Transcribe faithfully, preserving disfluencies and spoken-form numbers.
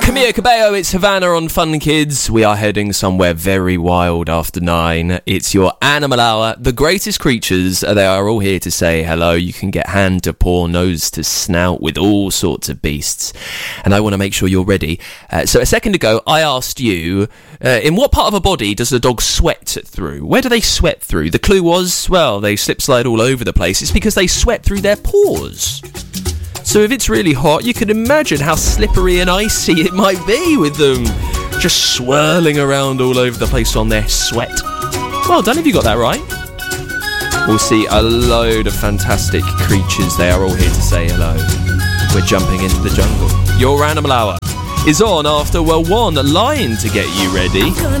Camilla Cabello, it's Havana on Fun Kids. We are heading somewhere very wild after nine. It's your Animal Hour. The greatest creatures, they are all here to say hello. You can get hand to paw, nose to snout with all sorts of beasts. And I want to make sure you're ready. Uh, so a second ago, I asked you, uh, in what part of a body does the dog sweat through? Where do they sweat through? The clue was, well, they slip slide all over the place. It's because they sweat through their paws. So if it's really hot, you can imagine how slippery and icy it might be with them just swirling around all over the place on their sweat. Well done if you got that right. We'll see a load of fantastic creatures. They are all here to say hello. We're jumping into the jungle. Your Animal Hour is on after, well, one line to get you ready.